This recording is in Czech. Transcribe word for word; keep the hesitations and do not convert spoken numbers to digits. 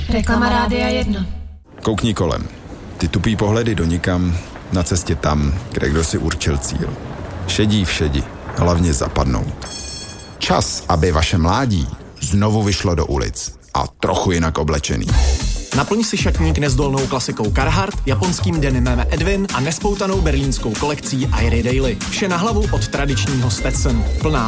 Reklama Rádia jedna. Koukni kolem. Ty tupý pohledy do nikam, na cestě tam, kde kdo si určil cíl. Šedí v šedi, hlavně zapadnout. Čas, aby vaše mládí znovu vyšlo do ulic a trochu jinak oblečený. Naplň si šatník nezdolnou klasikou Carhartt, japonským denimem Edwin a nespoutanou berlínskou kolekcí Airy Daily. Vše na hlavu od tradičního Stetson. Plná